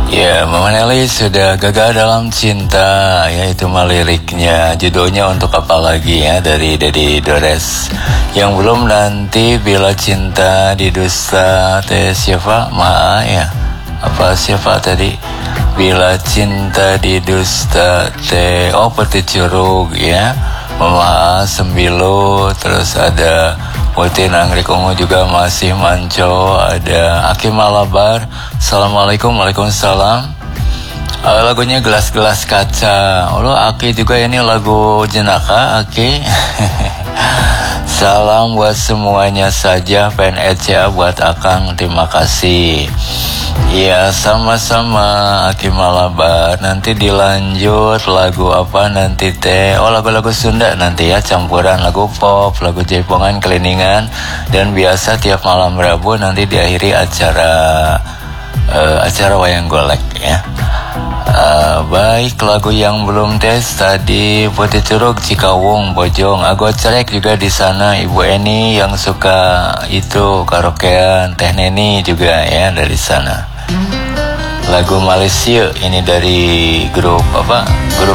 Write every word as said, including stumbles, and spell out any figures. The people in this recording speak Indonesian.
Ya, Mama Nelly sudah gagal dalam cinta, ya itu mah liriknya. Judulnya untuk apa lagi ya, dari Dedi Dores. Yang belum nanti bila cinta didusta teh siapa? Ma ya. Apa siapa tadi? Bila cinta didusta teh oh Peti Curug ya. Mama Sembilo, terus ada Putin Anggrek Ungu juga masih manco, ada Aki Malabar. Assalamualaikum, waalaikumsalam. Uh, lagunya Gelas-Gelas Kaca. Oh lo Aki juga ini lagu Jenaka Aki. Salam buat semuanya saja, pen E C A buat Akang, terima kasih. Iya sama-sama Aki Malabar. Nanti dilanjut lagu apa nanti teh? Oh lagu-lagu Sunda nanti ya, campuran lagu pop, lagu jaipongan, keliningan. Dan biasa tiap malam Rabu nanti diakhiri acara uh, acara wayang golek ya. Uh, baik, lagu yang belum tes tadi Putih Curug, Cikawung, Bojong, Ago Cerek juga di sana. Ibu Eni yang suka itu karaokean, Teh Neni juga ya dari sana. Lagu Malaysia ini dari grup apa? Grup